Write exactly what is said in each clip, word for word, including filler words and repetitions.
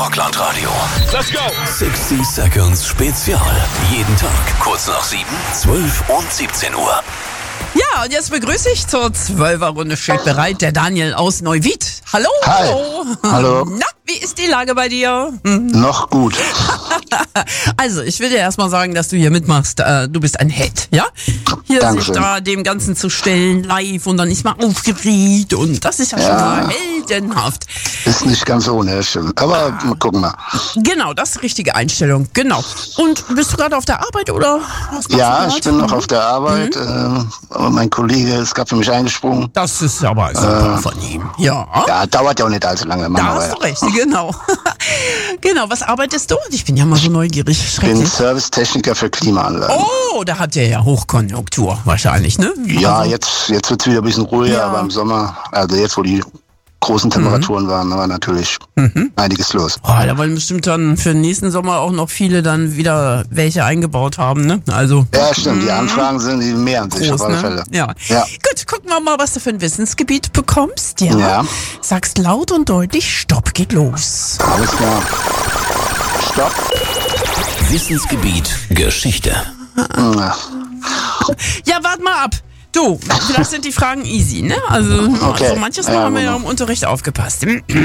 Rockland Radio. Let's go! sixty Seconds Spezial. Jeden Tag kurz nach sieben, zwölf und siebzehn Uhr. Ja, und jetzt begrüße ich zur Zwölfer-Runde. Steht bereit der Daniel aus Neuwied. Hallo. Hi. Hallo. Na, wie ist die Lage bei dir? Noch gut. Also, ich will dir erstmal sagen, dass du hier mitmachst. Äh, du bist ein Held, ja? Hier Dankeschön. sich da dem Ganzen zu stellen, live und dann nicht mal aufgeregt. Und das ist ja, schon Ja. mal heldenhaft. Ist nicht ganz ohne, das stimmt. Aber mal gucken mal. Genau, das ist die richtige Einstellung. Genau. Und bist du gerade auf der Arbeit oder was machst Ja, du ich gerade? bin noch auf der Arbeit. Äh, aber mein Kollege ist gerade für mich eingesprungen. Das ist aber super von ihm. Ja. Ja, dauert ja auch nicht allzu lange. Machen Da wir hast du weiter. recht, genau. Genau, was arbeitest du? Ich bin ja mal so neugierig. Ich bin Schrecklich. Servicetechniker für Klimaanlagen. Oh, da habt ihr ja Hochkonjunktur wahrscheinlich, ne? Ja, Also, jetzt, jetzt wird es wieder ein bisschen ruhiger, Ja. aber im Sommer, also jetzt, wo die großen Temperaturen waren, war natürlich einiges los. Oh, da wollen bestimmt dann für den nächsten Sommer auch noch viele dann wieder welche eingebaut haben, ne? Also Ja, stimmt, die Anfragen sind, die mehren sich groß, auf alle ne? Fälle. Ja. Ja. Gut, gucken wir mal, was du für ein Wissensgebiet bekommst. Ja. Ja. Sagst laut und deutlich, Stopp, geht los. Alles klar. Stopp. Wissensgebiet Geschichte. Ja. Ja, warte mal ab. Du, vielleicht sind die Fragen easy, ne? Also, Okay. also manches Mal Ja, haben wir ja genau. im Unterricht aufgepasst.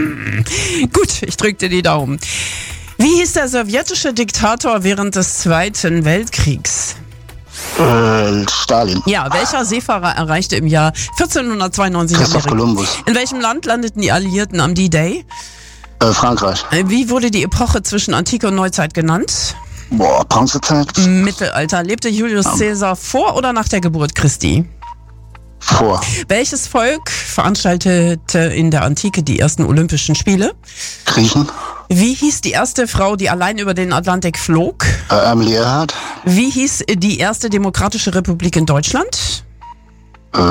Gut, ich drück dir die Daumen. Wie hieß der sowjetische Diktator während des Zweiten Weltkriegs? Äh, Stalin. Ja, welcher Seefahrer erreichte im Jahr vierzehnhundertzweiundneunzig Christoph Amerika? Kolumbus. In welchem Land landeten die Alliierten am D-Day? Äh, Frankreich. Wie wurde die Epoche zwischen Antike und Neuzeit genannt? Boah, Bronzezeit? Mittelalter. Lebte Julius Caesar vor oder nach der Geburt Christi? Vor. Welches Volk veranstaltete in der Antike die ersten Olympischen Spiele? Griechen? Wie hieß die erste Frau, die allein über den Atlantik flog? Äh, Emily Earhart? Wie hieß die erste demokratische Republik in Deutschland? Äh,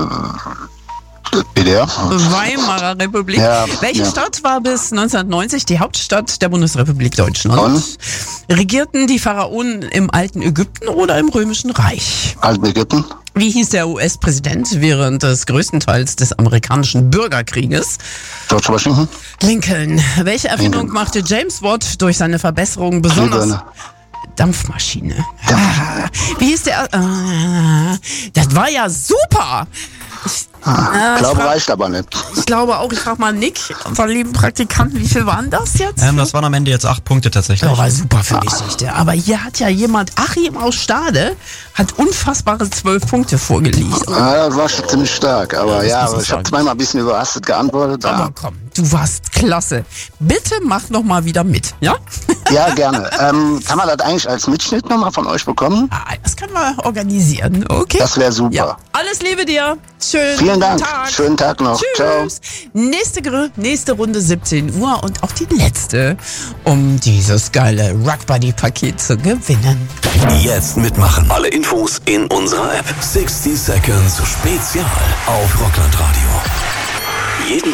B D R? Weimarer Republik. Ja, Welche ja. Stadt war bis neunzehnhundertneunzig die Hauptstadt der Bundesrepublik Deutschland? Bonn. Regierten die Pharaonen im alten Ägypten oder im römischen Reich? Alten Ägypten? Wie hieß der U S-Präsident während des größten Teils des amerikanischen Bürgerkrieges? George Washington? Lincoln. Welche Erfindung Lincoln. machte James Watt durch seine Verbesserung besonders? Glühbirne. Dampfmaschine. Ah, wie hieß der? Ah, das war ja super. Ich, Ah, ich glaube, frag- reicht aber nicht. ich glaube auch, ich frage mal Nick, unseren lieben Praktikanten, wie viel waren das jetzt? Ähm, das waren am Ende jetzt acht Punkte tatsächlich. Das war super für Geschichte. Aber hier hat ja jemand, Achim aus Stade, hat unfassbare zwölf Punkte vorgelegt. Ah, das war schon ziemlich stark. Aber das ja, muss aber ich ich habe sagen. zweimal ein bisschen überrastet geantwortet. Aber Ja, komm, du warst klasse. Bitte mach noch mal wieder mit, ja? ja gerne. Ähm, kann man das eigentlich als Mitschnitt nochmal von euch bekommen? Ah, das können wir organisieren, okay? Das wäre super. Ja. Alles Liebe dir. Schönen Vielen Dank. Tag. Schönen Tag noch. Ciao. Tschüss. Nächste, Gr- nächste Runde siebzehn Uhr und auch die letzte, um dieses geile Rock Buddy Paket zu gewinnen. Jetzt mitmachen. Alle Infos in unserer App. sixty Seconds Spezial auf Rockland Radio. Jeden